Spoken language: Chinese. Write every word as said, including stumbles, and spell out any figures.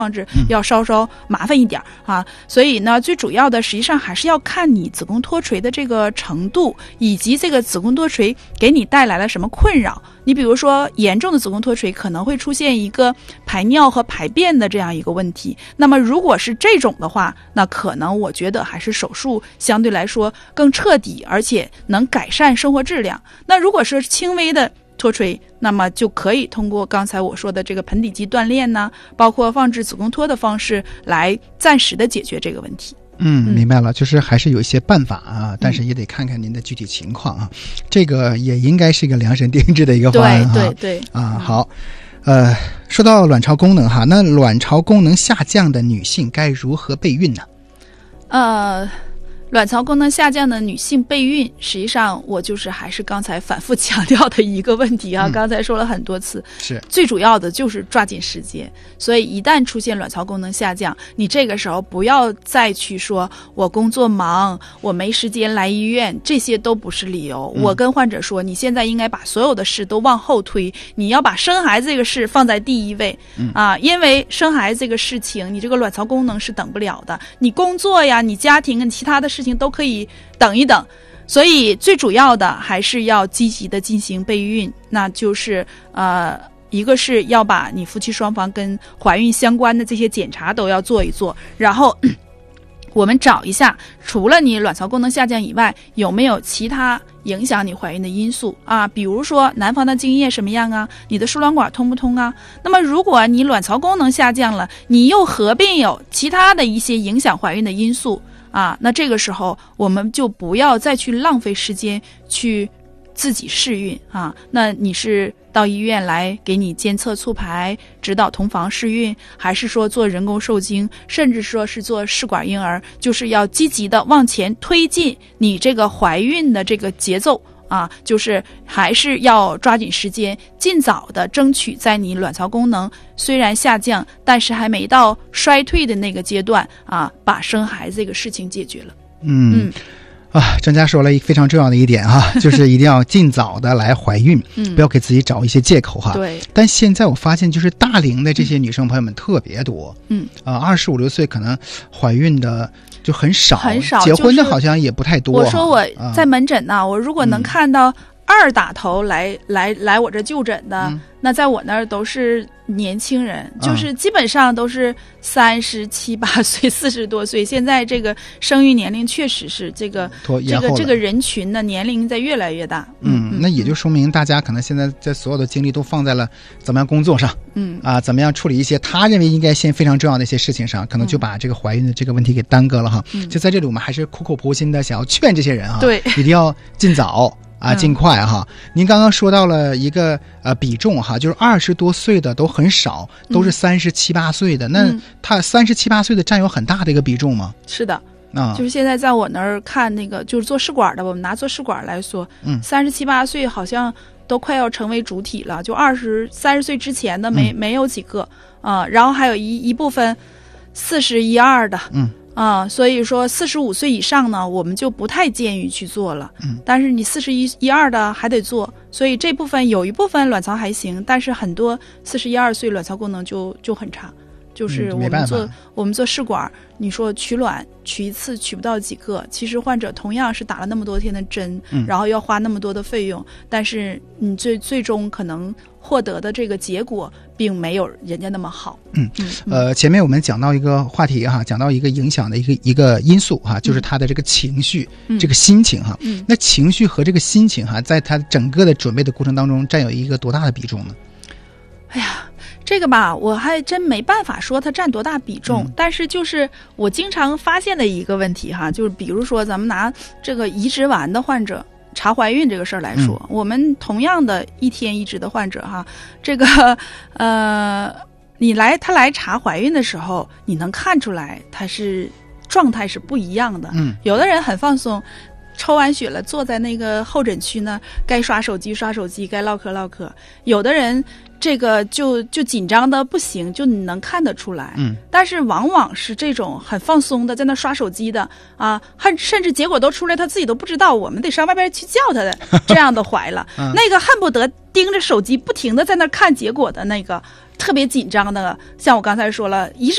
放置要稍稍麻烦一点啊，所以呢，最主要的实际上还是要看你子宫脱垂的这个程度，以及这个子宫脱垂给你带来了什么困扰。你比如说，严重的子宫脱垂可能会出现一个排尿和排便的这样一个问题。那么，如果是这种的话，那可能我觉得还是手术相对来说更彻底，而且能改善生活质量。那如果是轻微的脱垂，那么就可以通过刚才我说的这个盆底肌锻炼呢，包括放置子宫托的方式来暂时的解决这个问题。 嗯，明白了，就是还是有一些办法啊，但是也得看看您的具体情况啊。嗯、这个也应该是一个量身定制的一个方案哈。 对对对。 啊，好，呃，说到卵巢功能哈，那卵巢功能下降的女性该如何备孕呢？ 呃。卵巢功能下降的女性备孕，实际上我就是还是刚才反复强调的一个问题啊，嗯、刚才说了很多次， 是最主要的就是抓紧时间。所以一旦出现卵巢功能下降，你这个时候不要再去说我工作忙，我没时间来医院，这些都不是理由。嗯、我跟患者说，你现在应该把所有的事都往后推，你要把生孩子这个事放在第一位、嗯、啊，因为生孩子这个事情，你这个卵巢功能是等不了的，你工作呀，你家庭啊，你其他的事情。事情都可以等一等，所以最主要的还是要积极的进行备孕，那就是呃，一个是要把你夫妻双方跟怀孕相关的这些检查都要做一做，然后我们找一下，除了你卵巢功能下降以外，有没有其他影响你怀孕的因素啊？比如说男方的精液什么样啊？你的输卵管通不通啊？那么如果你卵巢功能下降了，你又合并有其他的一些影响怀孕的因素啊，那这个时候我们就不要再去浪费时间去自己试孕啊。那你是到医院来给你监测促排，指导同房试孕，还是说做人工受精，甚至说是做试管婴儿，就是要积极的往前推进你这个怀孕的这个节奏啊，就是还是要抓紧时间，尽早的争取在你卵巢功能虽然下降，但是还没到衰退的那个阶段啊，把生孩子这个事情解决了。 嗯。嗯啊，专家说了一非常重要的一点啊，就是一定要尽早的来怀孕，嗯、不要给自己找一些借口哈。 对。 但现在我发现，就是大龄的这些女生朋友们特别多，嗯，啊，二十五六岁可能怀孕的就很少， 很少， 结婚的好像也不太多。 我说我在门诊呢、啊，我如果能看到二打头来、嗯、来来我这就诊的，嗯、那在我那儿都是年轻人，就是基本上都是三十七八岁、四十多岁。现在这个生育年龄确实是这个这个这个人群的年龄在越来越大。 嗯，嗯那也就说明大家可能现在在所有的精力都放在了怎么样工作上，嗯啊，怎么样处理一些他认为应该先非常重要的一些事情上，可能就把这个怀孕的这个问题给耽搁了哈。嗯、就在这里，我们还是苦口婆心的想要劝这些人啊， 对， 一定要尽早。啊，尽快哈！您刚刚说到了一个呃比重哈，就是二十多岁的都很少，都是三十七八岁的。嗯、那他三十七八岁的占有很大的一个比重吗？ 是的， 啊， 就是现在在我那儿看那个就是做试管的，我们拿做试管来说，嗯，三十七八岁好像都快要成为主体了，就二十三十岁之前的没、嗯、没有几个啊，然后还有一一部分四十一二的，嗯。啊、嗯，所以说四十五岁以上呢，我们就不太建议去做了。嗯，但是你四十一一二的还得做，所以这部分有一部分卵巢还行，但是很多四十一二岁卵巢功能就就很差。就是我们做、嗯、我们做试管，你说取卵取一次取不到几个，其实患者同样是打了那么多天的针，嗯、然后要花那么多的费用，但是你最最终可能获得的这个结果并没有人家那么好。 嗯，呃，前面我们讲到一个话题哈，讲到一个影响的一个一个因素哈，就是他的这个情绪，嗯、这个心情哈。嗯，那情绪和这个心情哈，在他整个的准备的过程当中，占有一个多大的比重呢？ 哎呀。这个吧，我还真没办法说它占多大比重，嗯、但是就是我经常发现的一个问题哈，就是比如说咱们拿这个移植完的患者查怀孕这个事儿来说，嗯、我们同样的一天移植的患者哈，这个呃，你来他来查怀孕的时候，你能看出来他是状态是不一样的，嗯，有的人很放松。抽完血了，坐在那个候诊区呢，该刷手机刷手机，该唠嗑唠嗑。有的人这个就就紧张的不行，就你能看得出来。嗯，但是往往是这种很放松的，在那刷手机的啊，甚至结果都出来，他自己都不知道，我们得上外边去叫他的这样的怀了。嗯、那个恨不得盯着手机不停的在那看结果的那个，特别紧张的，像我刚才说了，一